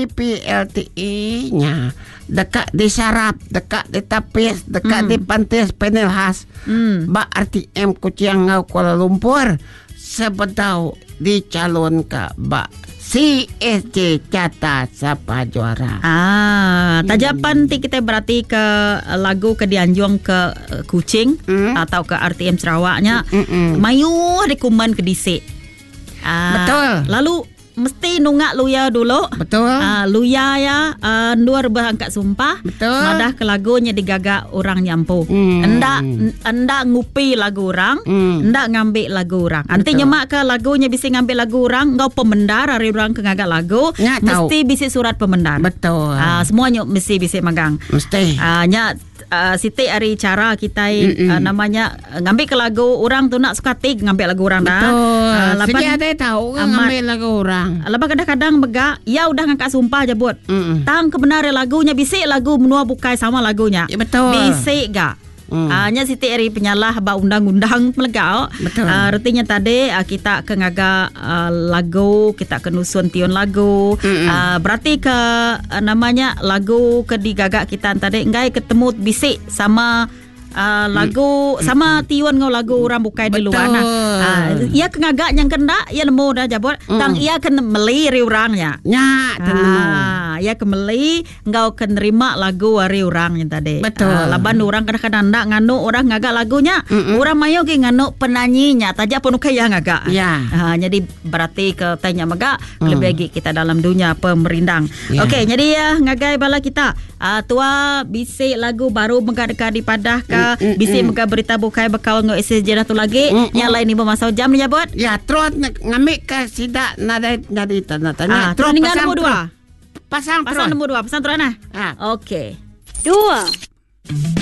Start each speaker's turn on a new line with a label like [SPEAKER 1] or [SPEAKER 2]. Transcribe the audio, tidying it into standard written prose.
[SPEAKER 1] MRT PLTE-nya dekat di Sarap, dekat di Tapis, dekat di Pantai Penelhas. Ba RTM Kuciangau Kuala Lumpur sebetau dicalon ke ba CSJ Cata Sapa Juara.
[SPEAKER 2] Tajapan ti kita berarti ke lagu ke Dianjung ke Kuching atau ke RTM Sarawaknya. Mayuh dikuman ke Disik.
[SPEAKER 1] Betul.
[SPEAKER 2] Lalu mesti nungak luya dulu.
[SPEAKER 1] Betul.
[SPEAKER 2] Luya ya luar berangkat sumpah.
[SPEAKER 1] Betul.
[SPEAKER 2] Madah ke lagunya digagak orang nyampu. Anda ngupi lagu orang, anda ngambil lagu orang. Nanti nyemak ke lagunya bisa ngambil lagu orang, engkau pemendar hari orang ke ngagak lagu, mesti bisa surat pemendar.
[SPEAKER 1] Betul.
[SPEAKER 2] Semuanya mesti bisa magang.
[SPEAKER 1] Mesti.
[SPEAKER 2] Siti hari cara kita namanya ngambil ke lagu orang tu nak suka tik ngambil lagu orang dah.
[SPEAKER 1] Betul. Sejak ada tahu kan ngambil lagu orang.
[SPEAKER 2] Lepas kadang-kadang begak, ya udah ngangkat sumpah je buat. Tang kebenaran lagunya bisik lagu menua bukai sama lagunya.
[SPEAKER 1] Ya, betul.
[SPEAKER 2] Bisik gak? Nya Siti Eri penyalah ba undang-undang melegau.
[SPEAKER 1] Betul.
[SPEAKER 2] Artinya tadi kita ke ngaga lagu, kita ke nusun tion lagu. Berarti ke namanya lagu ke digagak kita tadi ngai ketemu bisik sama lagu sama tiwan ngau lagu orang bukai di luar nah. Ia kengagak yang kena ia nemu dah jabot tang ia kena meli riurangnya.
[SPEAKER 1] Nya
[SPEAKER 2] ia kemeli ngau kenerima lagu hari orang yang tadi.
[SPEAKER 1] Betul.
[SPEAKER 2] Laban orang kadang-kadang ndak nganu orang ngagak lagunya. Orang mayo ge nganu penyanyinya taja pun kaya ngagak. Jadi berarti ke tanya megak lebih lagi kita dalam dunia pemerindang. Okey, jadi ya ngagai bala kita tua bisik lagu baru megak-dekat dipadah ka bisik megak berita bukai bakal ngau SSJ tu lagi. Yang lain ni bermasa jam ni jabot.
[SPEAKER 1] Ya, terus ngambil ke sidak nada jadi tanya.
[SPEAKER 2] Terus tinggal nombor 2.
[SPEAKER 1] Pasang
[SPEAKER 2] nombor 2. Pasang terus nah. Okey.
[SPEAKER 3] 2